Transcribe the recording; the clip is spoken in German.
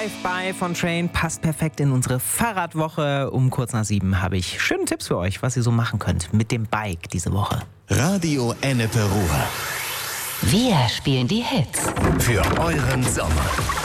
Drive-By von Train passt perfekt in unsere Fahrradwoche. Um kurz nach 7 habe ich schöne Tipps für euch, was ihr so machen könnt mit dem Bike diese Woche. Radio Ennepe Ruhr. Wir spielen die Hits Für euren Sommer.